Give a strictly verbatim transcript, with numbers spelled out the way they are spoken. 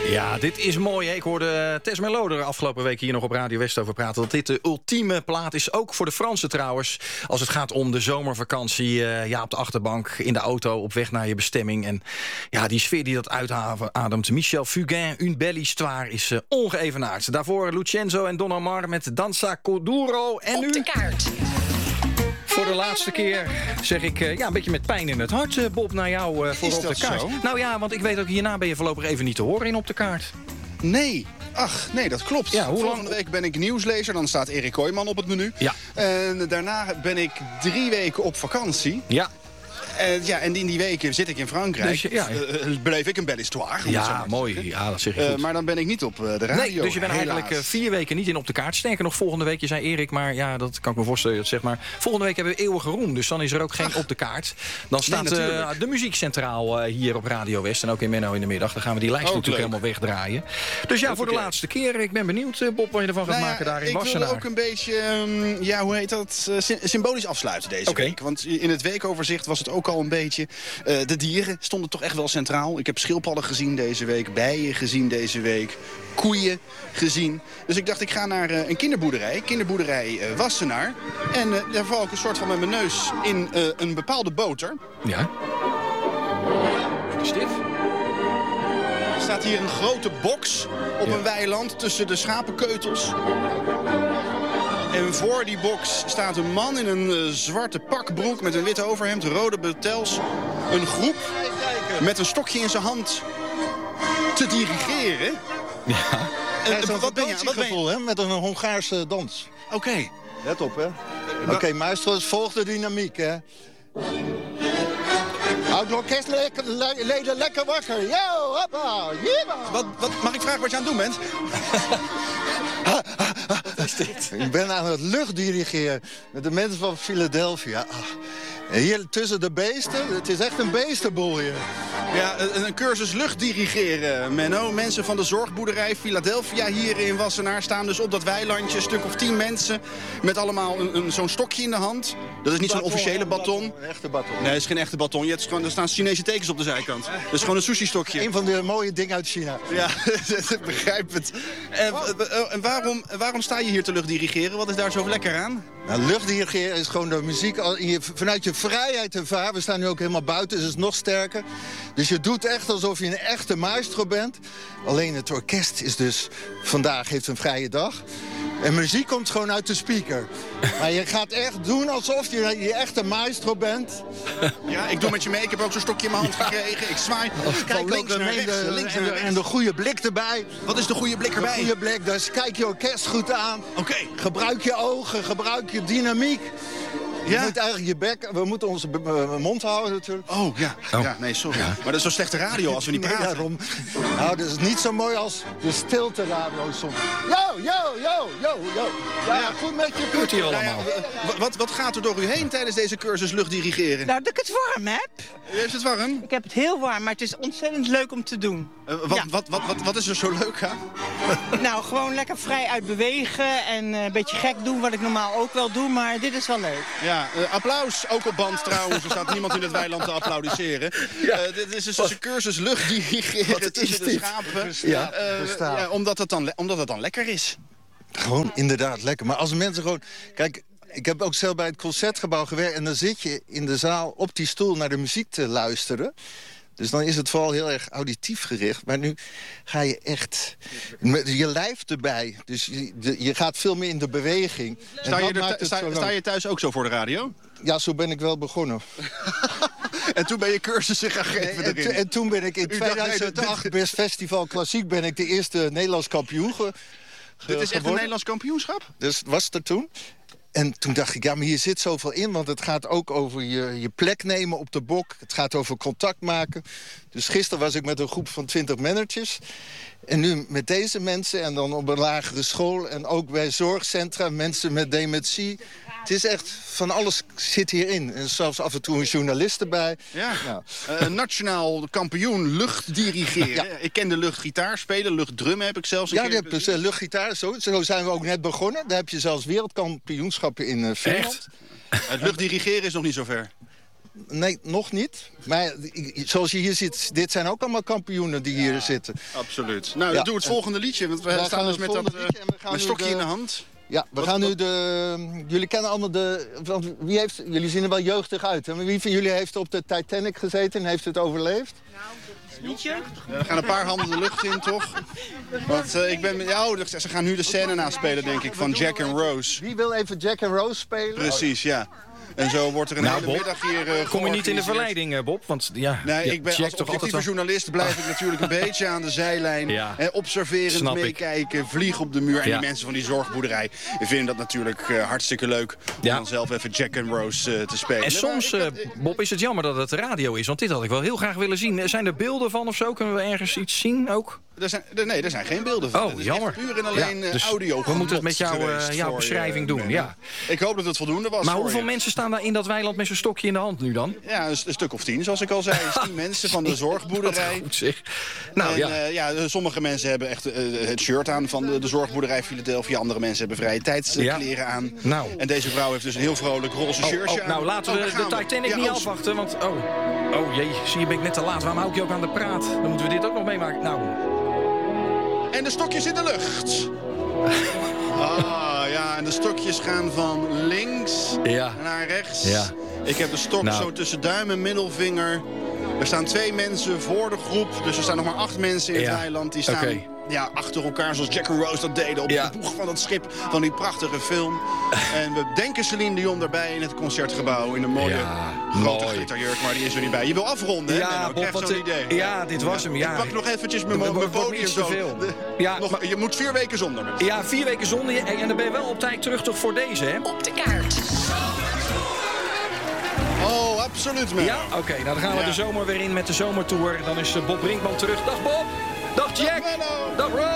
Ja, dit is mooi. Hè? Ik hoorde Tess Merlo er afgelopen week hier nog op Radio West over praten. Dat dit de ultieme plaat is, ook voor de Fransen trouwens. Als het gaat om de zomervakantie, uh, ja, op de achterbank, in de auto, op weg naar je bestemming. En ja, die sfeer die dat uitademt. Michel Fugain, Une belle histoire, is uh, ongeëvenaard. Daarvoor Lucenzo en Don Omar met Danza Kuduro. En op nu... de kaart. Voor de laatste keer zeg ik, uh, ja, een beetje met pijn in het hart, uh, Bob, naar jou uh, voor Is Op de dat Kaart. zo? Nou ja, want ik weet ook, hierna ben je voorlopig even niet te horen in Op de Kaart. Nee. Ach, nee, dat klopt. Ja, hoe Volgende lang... week ben ik nieuwslezer, dan staat Erik Kooijman op het menu. Ja. En daarna ben ik drie weken op vakantie. Ja. En, ja, en in die weken zit ik in Frankrijk. Dus je- ja. Uh, beleef ik een belle histoire. om het zo Ja, maar te mooi. zeggen. Ja, dat zeg je Uh, goed. maar dan ben ik niet op uh, de radio. Nee, dus je bent helaas. eigenlijk uh, vier weken niet in Op de Kaart. Sterker nog, volgende week, je zei Erik, maar ja, dat kan ik me voorstellen, dat zeg maar. Volgende week hebben we eeuwige roem, dus dan is er ook geen Op de Kaart. Dan staat Nee, uh, natuurlijk. de muziek centraal uh, hier op Radio West en ook in Menno in de middag. Dan gaan we die lijst Ook natuurlijk leuk. helemaal wegdraaien. Dus ja, voor de oké. laatste keer. Ik ben benieuwd, uh, Bob, wat je ervan gaat Nou ja, maken daar in ik Wassenaar. wilde ook een beetje, um, ja, hoe heet dat, uh, sy- symbolisch afsluiten deze Oké. week. Want in het weekoverzicht was het ook al een beetje... Uh, de dieren stonden toch echt wel centraal. Ik heb schildpadden gezien deze week, bijen gezien deze week, koeien gezien. Dus ik dacht, ik ga naar uh, een kinderboerderij, kinderboerderij uh, Wassenaar. En uh, daar val ik een soort van met mijn neus in uh, een bepaalde boter. Ja. Wat is dit? Er staat hier een grote box op Ja. een weiland tussen de schapenkeutels. En voor die box staat een man in een uh, zwarte pakbroek met een wit overhemd, rode bretels. Een groep met een stokje in zijn hand te dirigeren. Ja. En, Het is een wat ben je? Wat ben je? vakantiegevoel, hè? Met een Hongaarse dans. Oké. Let op, hè. Oké, okay, maestro, volg de dynamiek, hè. Houd de orkestleden lekker wakker. Yo, hoppa, jeba. Wat, wat, mag ik vragen wat je aan het doen bent? Wat is dit? Ik ben aan het luchtdirigeren met de mensen van Philadelphia. Ah. En hier tussen de beesten, het is echt een beestenboel hier. Ja, een, een cursus luchtdirigeren, Menno. Mensen van de zorgboerderij Philadelphia hier in Wassenaar staan dus op dat weilandje. Een stuk of tien mensen met allemaal een, een, zo'n stokje in de hand. Dat is niet zo'n officiële baton. Een echte baton. Nee, het is geen echte baton. Je hebt gewoon, er staan Chinese tekens op de zijkant. Dat is gewoon een sushi-stokje. Een van de mooie dingen uit China. Ja, ik begrijp het. En, en waarom, waarom sta je hier te luchtdirigeren? Wat is daar zo lekker aan? Nou, luchtdirigeren is gewoon de muziek al- je, vanuit je vrijheid te varen. We staan nu ook helemaal buiten, dus het is nog sterker. Dus je doet echt alsof je een echte maestro bent. Alleen het orkest is dus vandaag heeft een vrije dag. En muziek komt gewoon uit de speaker. Maar je gaat echt doen alsof je je echte maestro bent. Ja, ik doe met je mee. Ik heb ook zo'n stokje in mijn hand gekregen. Ik zwaai Kijk van ook links naar en rechts, de, links en, naar de, rechts. en de goede blik erbij. Wat is de goede blik De erbij? goede blik, dus kijk je orkest goed aan. Oké. Gebruik je ogen, gebruik je dynamiek. Je Ja? moet eigenlijk je bek... We moeten onze b- b- mond houden natuurlijk. Oh, ja. Oh. ja. Nee, sorry. Maar dat is zo slechte radio als we niet Nee, praten. daarom. Nou, dat is niet zo mooi als de stilte radio soms. Yo, yo, yo, yo, yo. Ja, Ja. goed met je Wat gebeurt hier Nou ja, allemaal? w- wat, wat gaat er door u heen tijdens deze cursus luchtdirigeren? Nou, dat ik het warm heb. U heeft het warm? Ik heb het heel warm, maar het is ontzettend leuk om te doen. Uh, wat, Ja. wat, wat, wat, wat is er zo leuk aan? Nou, gewoon lekker vrij uit bewegen en eh, een beetje gek doen, wat ik normaal ook wel doe, maar dit is wel leuk. Ja, uh, applaus. Ook op band trouwens. Er staat niemand in het weiland te applaudisseren. Uh, dit is dus een cursus luchtdirigeren Wat is tussen de dit? schapen. Ja, Uh, verstaan. ja, omdat, het dan, le- omdat het dan lekker is. Gewoon inderdaad lekker. Maar als mensen gewoon... Kijk, ik heb ook zelf bij het Concertgebouw gewerkt... en dan zit je in de zaal op die stoel naar de muziek te luisteren. Dus dan is het vooral heel erg auditief gericht. Maar nu ga je echt... met je lijf erbij. Dus je, de- je gaat veel meer in de beweging. En Sta je, dat er maakt thu- het sta, zo leuk. sta je thuis ook zo voor de radio? Ja, zo ben ik wel begonnen. En toen ben je cursussen gaan geven En, to- erin. en toen ben ik in U dacht, nee, tweeduizend acht dit- Best Festival Klassiek... ben ik de eerste Nederlands kampioen ge, ge- Dit is echt een geworden. Nederlands kampioenschap? Dus was het er toen. En toen dacht ik, ja, maar hier zit zoveel in... want het gaat ook over je, je plek nemen op de bok. Het gaat over contact maken. Dus gisteren was ik met een groep van twintig managers... En nu met deze mensen en dan op een lagere school... en ook bij zorgcentra, mensen met dementie. Het is echt, van alles zit hierin. En zelfs af en toe een journalist erbij. Ja. Ja. Uh, nationaal kampioen luchtdirigeren. Ja. Ik ken de luchtgitaar spelen, luchtdrum heb ik zelfs een Ja, keer je hebt dus gezien. uh, luchtgitaar. Zo. zo zijn we ook net begonnen. Daar heb je zelfs wereldkampioenschappen in uh, Finland. Het luchtdirigeren is nog niet zo ver. nee, nog niet. Maar zoals je hier ziet, dit zijn ook allemaal kampioenen die hier ja, zitten. Absoluut. Nou, ja. doe het volgende liedje. Want we Wij staan gaan dus het met dat volgende liedje en we gaan met nu stokje de- in de hand. Ja, we Wat- gaan wat- nu de... Jullie kennen allemaal de... Want wie heeft, jullie zien er wel jeugdig uit. Hè? Maar wie van jullie heeft op de Titanic gezeten en heeft het overleefd? Niet jeugd? Ja, er gaan een paar handen de lucht in, toch? Want uh, ik ben... Ja, oh, ze gaan nu de scène naspelen, denk ik, van Jack and Rose. Wie wil even Jack and Rose spelen? Precies, ja. En zo wordt er een Nou, hele Bob, middag hier uh, Kom je niet in de georganiseerd. verleiding, uh, Bob? Want ja, Nee, ja, ik ben Jack als toch altijd objectieve wel- journalist blijf ik natuurlijk een beetje aan de zijlijn. Ja. Hè, observerend Snap ik. meekijken, vlieg op de muur. En Ja. die mensen van die zorgboerderij vinden dat natuurlijk uh, hartstikke leuk. Om Ja. dan zelf even Jack and Rose uh, te spelen. En soms, Maar uh, ik heb- Bob, is het jammer dat het radio is. Want dit had ik wel heel graag willen zien. Zijn er beelden van of zo? Kunnen we ergens iets zien ook? Er zijn, er- nee, er zijn geen beelden van. Oh, Het is jammer. echt puur en alleen Ja, uh, dus audio. we moeten het met genot jou, uh, geweest jouw voor je, beschrijving doen, Ben. ja. Ik hoop dat het voldoende was Maar voor hoeveel je. mensen staan daar in dat weiland met zo'n stokje in de hand nu dan? Ja, een, een stuk of tien, zoals ik al zei. Dus tien mensen van de zorgboerderij. Wat goed zeg. Nou en, ja. uh, ja, sommige mensen hebben echt uh, het shirt aan van de, de zorgboerderij Philadelphia. Andere mensen hebben vrije tijdskleren Ja. aan. Nou. En deze vrouw heeft dus een heel vrolijk roze Oh, shirtje oh, aan. nou, laten we Oh, de, daar de gaan we. Titanic Ja, niet oh, afwachten, want... Oh, oh jee, zie je, ben ik net te laat. Waarom hou ik je ook aan de praat? Dan moeten we dit ook nog meemaken. Nou, En de stokjes in de lucht. Ah, ja, en de stokjes gaan van links ja. naar rechts. Ja. Ik heb de stok Nou. zo tussen duim en middelvinger. Er staan twee mensen voor de groep. Dus er staan nog maar acht mensen in Ja. het eiland. Die staan Oké. ja, achter elkaar zoals Jack and Rose dat deden. Op Ja. de boeg van dat schip van die prachtige film. En we denken Celine Dion erbij in het concertgebouw. In een mooie Ja, grote mooi. glitterjurk. Maar die is er niet bij. Je wil afronden, hè? Ja, Menno? Ik Bob, krijg want, zo'n eh, idee. ja, dit was hem, ja. Ik pak nog eventjes mijn, Het mijn wordt podium iets te zo. veel. De- Ja, nog, maar- je moet vier weken zonder me. Ja, vier weken zonder je. En dan ben je wel op tijd terug toch voor deze, hè? Op de kaart. Oh, absoluut, man. Ja? Oké, nou dan gaan we Ja. de zomer weer in met de zomertour. Dan is eh, Bob Brinkman terug. Dag Bob! Dag Jack! Menno. Dag Rose!